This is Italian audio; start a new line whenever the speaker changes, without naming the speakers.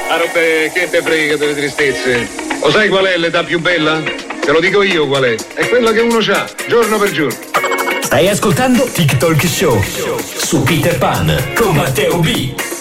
robe, che te frega delle tristezze? Lo sai qual è l'età più bella? Te lo dico io qual è. È quella che uno c'ha, giorno per giorno.
Stai ascoltando TikTok Show su Peter Pan con Matteo B.